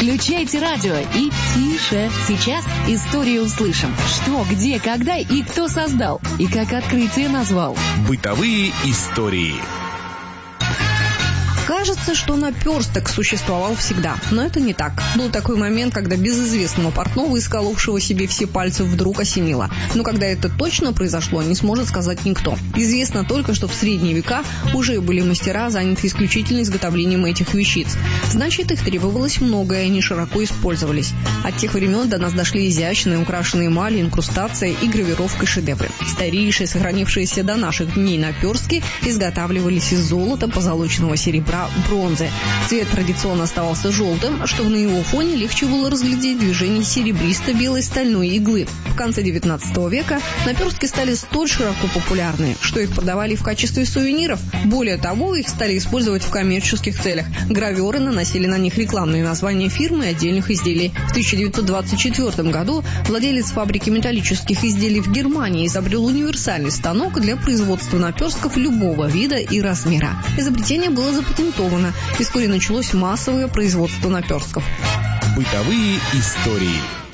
Включайте радио и тише. Сейчас историю услышим. Что, где, когда и кто создал. И как открытие назвал. Бытовые истории. Кажется, что наперсток существовал всегда, но это не так. Был такой момент, когда без известного портного, исколовшего себе все пальцы, вдруг осенило. Но когда это точно произошло, не сможет сказать никто. Известно только, что в средние века уже были мастера, занятые исключительно изготовлением этих вещиц. Значит, их требовалось много, и они широко использовались. От тех времен до нас дошли изящные, украшенные эмалью, инкрустация и гравировкой шедевры. Старейшие, сохранившиеся до наших дней наперстки, изготавливались из золота, позолоченного серебра, бронзы. Цвет традиционно оставался желтым, чтобы на его фоне легче было разглядеть движение серебристо-белой стальной иглы. В конце 19 века наперстки стали столь широко популярны, что их продавали в качестве сувениров. Более того, их стали использовать в коммерческих целях. Граверы наносили на них рекламные названия фирм и отдельных изделий. В 1924 году владелец фабрики металлических изделий в Германии изобрел универсальный станок для производства наперстков любого вида и размера. Изобретение было запатентовано, и вскоре началось массовое производство наперстков. Бытовые истории.